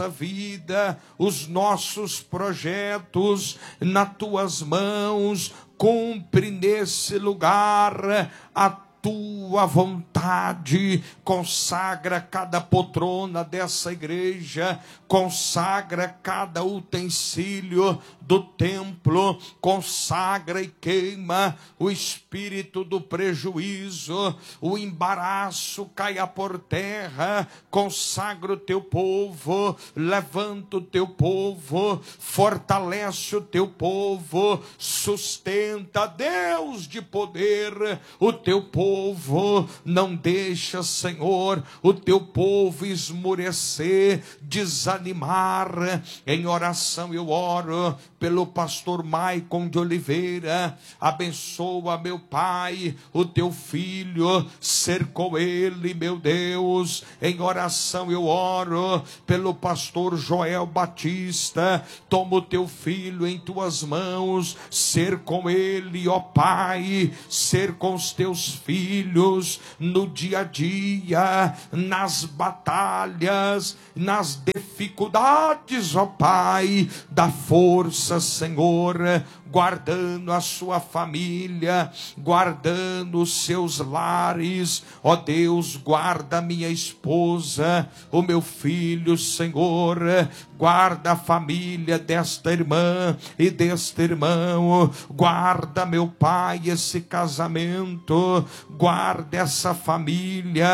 vida, os nossos projetos nas tuas mãos. Cumpre nesse lugar a tua vontade. Consagra cada poltrona dessa igreja, consagra cada utensílio do templo, consagra e queima o espírito do prejuízo, o embaraço caia por terra. Consagra o teu povo, levanta o teu povo, fortalece o teu povo, sustenta, Deus de poder, o teu povo. Não deixa, Senhor, o teu povo esmorecer, desanimar. Em oração eu oro pelo pastor Maicon de Oliveira. Abençoa, meu Pai, o teu filho, cercou ele, meu Deus. Em oração eu oro pelo pastor Joel Batista. Toma o teu filho em tuas mãos, ser com ele, ó Pai, ser com os teus filhos no dia a dia, nas batalhas, nas dificuldades, ó Pai. Dá força, Senhor, guardando a sua família, guardando os seus lares. Ó Deus, guarda a minha esposa, o meu filho, Senhor. Guarda a família desta irmã e deste irmão. Guarda, meu Pai, esse casamento. Guarda essa família.